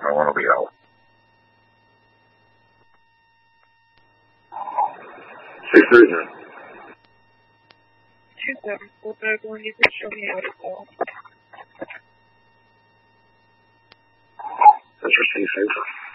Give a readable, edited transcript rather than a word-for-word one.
I want to be out. $6,000. 2,551, you can show me how to call. That's your C-Safe.